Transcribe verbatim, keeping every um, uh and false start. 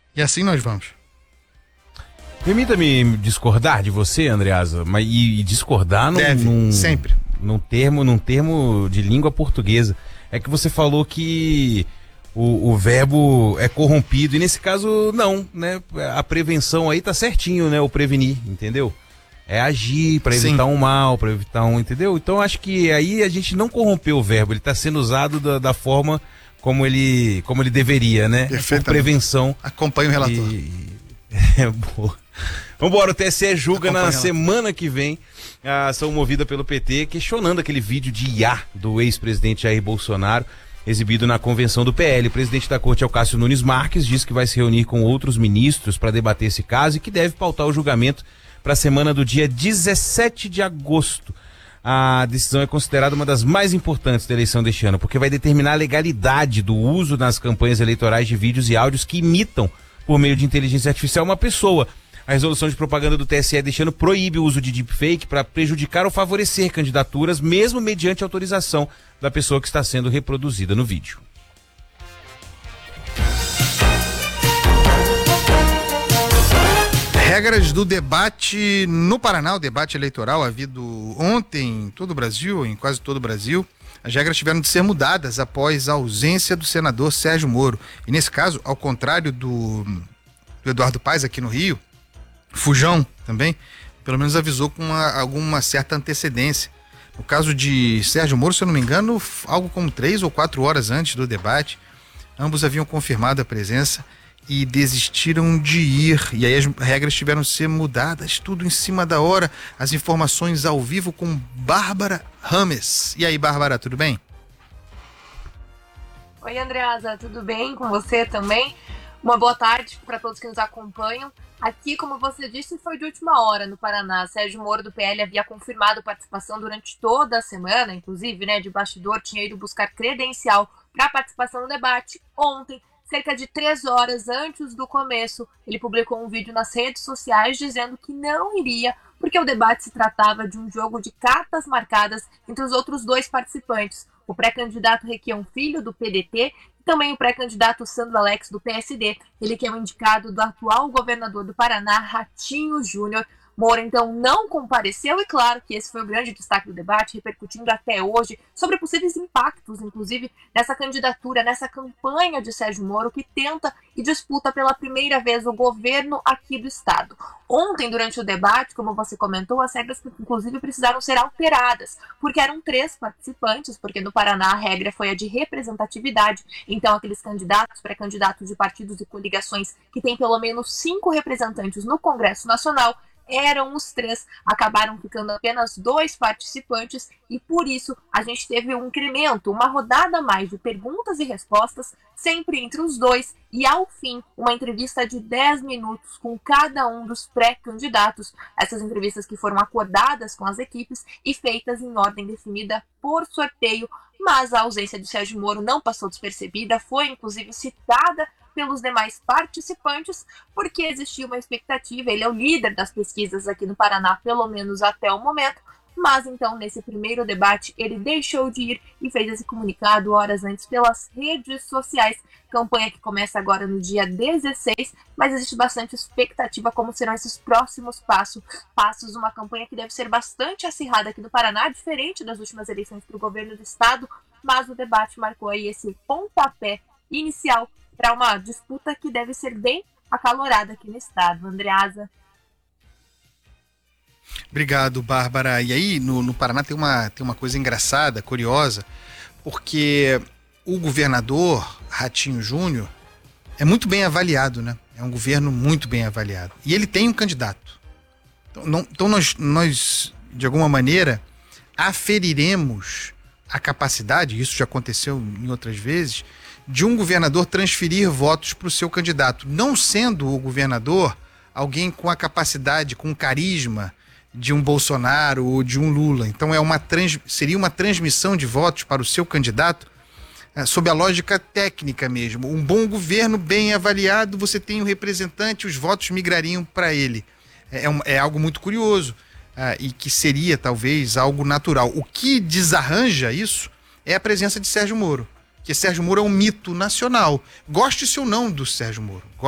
E assim nós vamos. Permita-me discordar de você, Andreasa, mas e, e discordar num, Deve, num, sempre. num termo, num termo de língua portuguesa. É que você falou que o, o verbo é corrompido, e nesse caso não, né? A prevenção aí tá certinho, né? O prevenir, entendeu? É agir para evitar Sim. um mal, para evitar um, entendeu? Então acho que aí a gente não corrompeu o verbo, ele tá sendo usado da, da forma como ele, como ele deveria, né? Por prevenção. Acompanhe o relator. E... É boa. Vambora, o T S E julga na semana que vem a ação movida pelo P T, questionando aquele vídeo de I A do ex-presidente Jair Bolsonaro, exibido na convenção do P L. O presidente da corte, Cássio Nunes Marques, diz que vai se reunir com outros ministros para debater esse caso e que deve pautar o julgamento para a semana do dia dezessete de agosto. A decisão é considerada uma das mais importantes da eleição deste ano, porque vai determinar a legalidade do uso nas campanhas eleitorais de vídeos e áudios que imitam, por meio de inteligência artificial, uma pessoa. A resolução de propaganda do T S E deste ano proíbe o uso de deepfake para prejudicar ou favorecer candidaturas, mesmo mediante autorização da pessoa que está sendo reproduzida no vídeo. Regras do debate no Paraná, o debate eleitoral havido ontem em todo o Brasil, em quase todo o Brasil. As regras tiveram de ser mudadas após a ausência do senador Sérgio Moro. E nesse caso, ao contrário do, do Eduardo Paes aqui no Rio, Fujão também, pelo menos avisou com uma, alguma certa antecedência. No caso de Sérgio Moro, se eu não me engano, algo como três ou quatro horas antes do debate, ambos haviam confirmado a presença e desistiram de ir. E aí as regras tiveram de ser mudadas, tudo em cima da hora. As informações ao vivo com Bárbara Rames. E aí, Bárbara, tudo bem? Oi, Andreasa, tudo bem com você também? Uma boa tarde para todos que nos acompanham. Aqui, como você disse, foi de última hora no Paraná. Sérgio Moro, do P L, havia confirmado participação durante toda a semana, inclusive, né, de bastidor, tinha ido buscar credencial para participação no debate. Ontem, cerca de três horas antes do começo, ele publicou um vídeo nas redes sociais dizendo que não iria, porque o debate se tratava de um jogo de cartas marcadas entre os outros dois participantes, o pré-candidato Requião Filho, do P D T, e também o pré-candidato Sandro Alex, do P S D, ele que é o indicado do atual governador do Paraná, Ratinho Júnior. Moro, então, não compareceu, e claro que esse foi o grande destaque do debate, repercutindo até hoje sobre possíveis impactos, inclusive, nessa candidatura, nessa campanha de Sérgio Moro, que tenta e disputa pela primeira vez o governo aqui do estado. Ontem, durante o debate, como você comentou, as regras, inclusive, precisaram ser alteradas, porque eram três participantes, porque no Paraná a regra foi a de representatividade, então aqueles candidatos, pré-candidatos de partidos e coligações que têm pelo menos cinco representantes no Congresso Nacional, eram os três, acabaram ficando apenas dois participantes e por isso a gente teve um incremento, uma rodada a mais de perguntas e respostas, sempre entre os dois e ao fim uma entrevista de dez minutos com cada um dos pré-candidatos. Essas entrevistas que foram acordadas com as equipes e feitas em ordem definida por sorteio, mas a ausência de Sérgio Moro não passou despercebida, foi inclusive citada pelos demais participantes, porque existia uma expectativa, ele é o líder das pesquisas aqui no Paraná, pelo menos até o momento, mas então nesse primeiro debate ele deixou de ir e fez esse comunicado horas antes pelas redes sociais, campanha que começa agora no dia dezesseis, mas existe bastante expectativa como serão esses próximos passos, passos, uma campanha que deve ser bastante acirrada aqui no Paraná, diferente das últimas eleições para o governo do estado, mas o debate marcou aí esse pontapé inicial para uma disputa que deve ser bem acalorada aqui no estado. Andreasa. Obrigado, Bárbara. E aí, no, no Paraná tem uma, tem uma coisa engraçada, curiosa, porque o governador Ratinho Júnior é muito bem avaliado, né? É um governo muito bem avaliado. E ele tem um candidato. Então, não, então nós, nós, de alguma maneira, aferiremos a capacidade, isso já aconteceu em outras vezes, de um governador transferir votos para o seu candidato, não sendo o governador alguém com a capacidade, com o carisma de um Bolsonaro ou de um Lula. Então é uma trans, seria uma transmissão de votos para o seu candidato é, sob a lógica técnica mesmo. Um bom governo bem avaliado, você tem um representante, os votos migrariam para ele. É, é, um, é algo muito curioso é, e que seria talvez algo natural. O que desarranja isso é a presença de Sérgio Moro. Porque Sérgio Moro é um mito nacional. Goste-se ou não do Sérgio Moro.